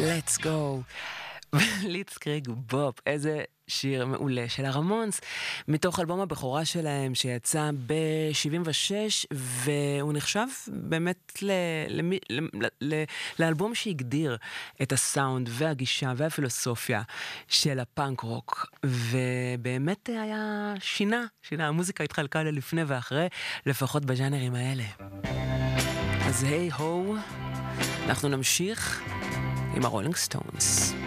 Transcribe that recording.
Let's go. ליטסקריג בופ, איזה שיר מעולה של הרמונס, מתוך אלבום הבכורה שלהם שיצא ב-76, והוא נחשב באמת לאלבום שהגדיר את הסאונד והגישה והפילוסופיה של הפאנק רוק, ובאמת היה שינה, המוזיקה התחלקה ללפני ואחרי, לפחות בז'אנרים האלה. אז היי הו, אנחנו נמשיך עם הרולינג סטונס.